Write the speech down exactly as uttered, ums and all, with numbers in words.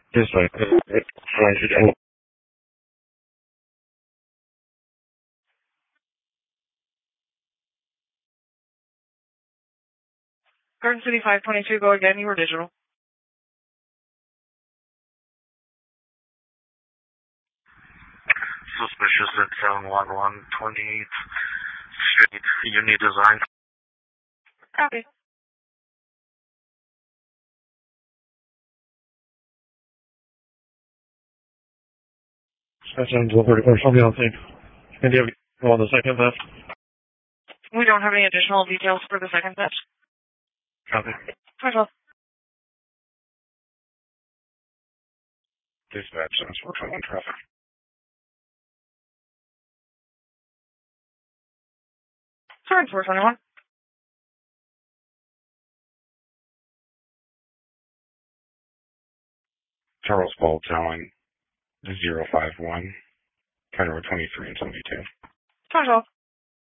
Dispatch, uh, Garden City five twenty-two, go again, you were digital. Suspicious at seven one one twenty-eighth Street, Unit Design. Copy. That's twelve thirty-four, something on scene. And do you have on the second theft? We don't have any additional details for the second theft. Copy. five twelve. Dispatch, seven four twenty-one traffic. Sorry, four twenty-one. Charles Ball towing zero five one, County Road twenty-three and seventy-two. five twelve.